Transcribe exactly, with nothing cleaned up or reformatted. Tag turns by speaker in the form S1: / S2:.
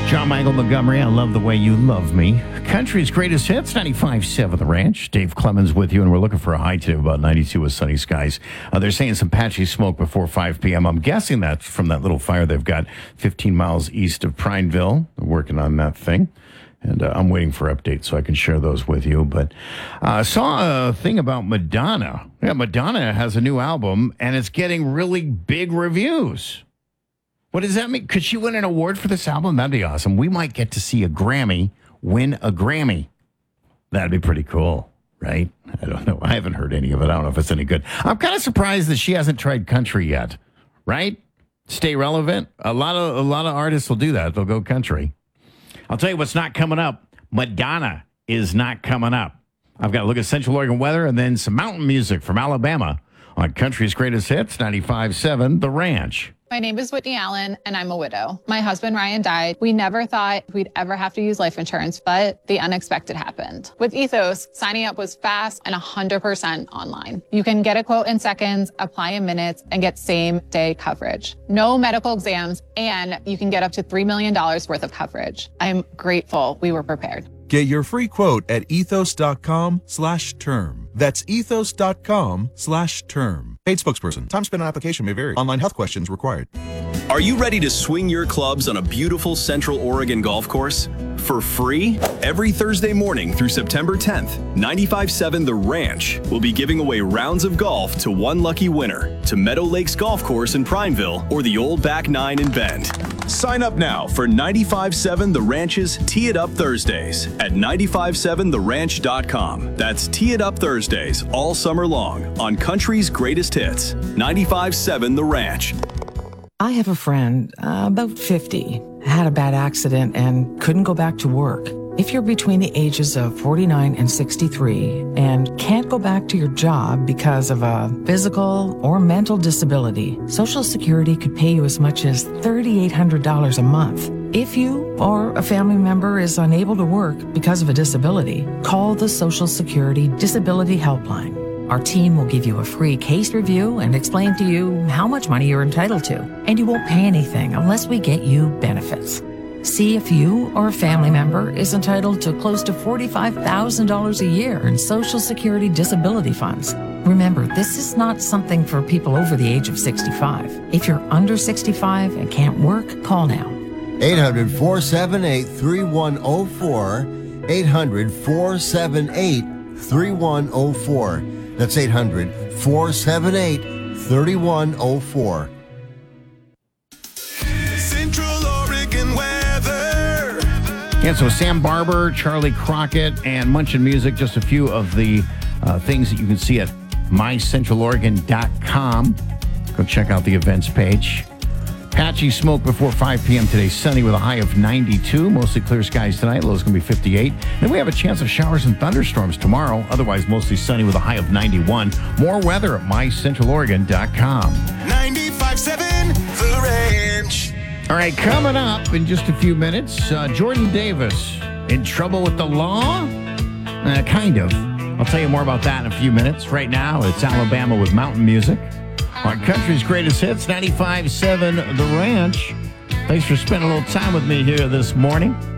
S1: John Michael Montgomery, I love the way you love me. Country's greatest hits, ninety-five point seven The Ranch. Dave Clemens with you, and we're looking for a high today of about ninety-two with sunny skies. Uh, they're saying some patchy smoke before five p.m. I'm guessing that's from that little fire they've got fifteen miles east of Prineville. They're working on that thing. And uh, I'm waiting for updates so I can share those with you. But I uh, saw a thing about Madonna. Yeah, Madonna has a new album, and it's getting really big reviews. What does that mean? Could she win an award for this album? That'd be awesome. We might get to see a Grammy win a Grammy. That'd be pretty cool, right? I don't know. I haven't heard any of it. I don't know if it's any good. I'm kind of surprised that she hasn't tried country yet, right? Stay relevant. A lot of a lot of artists will do that. They'll go country. I'll tell you what's not coming up. Madonna is not coming up. I've got to look at Central Oregon weather and then some mountain music from Alabama on Country's Greatest Hits, ninety-five point seven The Ranch.
S2: My name is Whitney Allen, and I'm a widow. My husband, Ryan, died. We never thought we'd ever have to use life insurance, but the unexpected happened. With Ethos, signing up was fast and one hundred percent online. You can get a quote in seconds, apply in minutes, and get same-day coverage. No medical exams, and you can get up to three million dollars worth of coverage. I'm grateful we were prepared.
S3: Get your free quote at ethos.com slash term. That's ethos.com slash term. Paid spokesperson. Time spent on application may vary. Online health questions required.
S4: Are you ready to swing your clubs on a beautiful Central Oregon golf course? For free? Every Thursday morning through September tenth, ninety-five point seven The Ranch will be giving away rounds of golf to one lucky winner to Meadow Lakes Golf Course in Prineville or the Old Back Nine in Bend. Sign up now for ninety-five point seven The Ranch's Tee It Up Thursdays at ninety-five seven the ranch dot com. That's Tee It Up Thursdays all summer long on Country's Greatest Hits, ninety-five point seven The Ranch.
S5: I have a friend, uh, about fifty, had a bad accident and couldn't go back to work. If you're between the ages of forty-nine and sixty-three and can't go back to your job because of a physical or mental disability, Social Security could pay you as much as three thousand eight hundred dollars a month. If you or a family member is unable to work because of a disability, call the Social Security Disability Helpline. Our team will give you a free case review and explain to you how much money you're entitled to, and you won't pay anything unless we get you benefits. See if you or a family member is entitled to close to forty-five thousand dollars a year in Social Security disability funds. Remember, this is not something for people over the age of sixty-five. If you're under sixty-five and can't work, call now.
S6: eight hundred, four seven eight, three one zero four. eight hundred, four seven eight, three one zero four. That's eight hundred, four seven eight, three one zero four.
S7: Central Oregon weather.
S1: Yeah, so Sam Barber, Charlie Crockett, and Munchin Music, just a few of the uh, things that you can see at my central oregon dot com. Go check out the events page. Patchy smoke before five p.m. today. Sunny with a high of ninety-two. Mostly clear skies tonight. Low's going to be fifty-eight. Then we have a chance of showers and thunderstorms tomorrow. Otherwise, mostly sunny with a high of ninety-one. More weather at my central oregon dot com.
S7: ninety-five point seven The Ranch.
S1: All right, coming up in just a few minutes, uh, Jordan Davis in trouble with the law? Uh, kind of. I'll tell you more about that in a few minutes. Right now, it's Alabama with mountain music. On Country's Greatest Hits, ninety-five point seven The Ranch. Thanks for spending a little time with me here this morning.